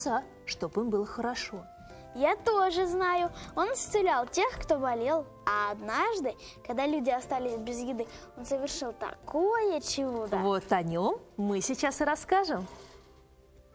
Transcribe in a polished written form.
чтобы им было хорошо. Я тоже знаю. Он исцелял тех, кто болел. А однажды, когда люди остались без еды, он совершил такое чудо. Вот о нем мы сейчас и расскажем.